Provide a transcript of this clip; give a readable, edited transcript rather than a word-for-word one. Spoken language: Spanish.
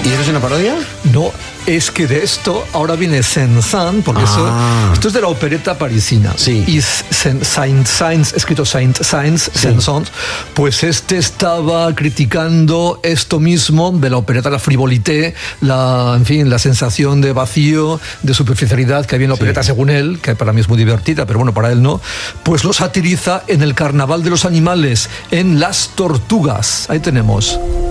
¿Y eso es una parodia? No, es que de esto ahora viene Saint-Saëns, porque esto es de la opereta parisina. Sí. Y Saint-Saëns, escrito Saint-Saëns, Saint-Saëns, pues este estaba criticando esto mismo de la opereta, la frivolité, la sensación de vacío, de superficialidad que había en la opereta, según él, que para mí es muy divertida, pero bueno, para él no. Pues lo satiriza en el Carnaval de los Animales, en Las Tortugas. Ahí tenemos.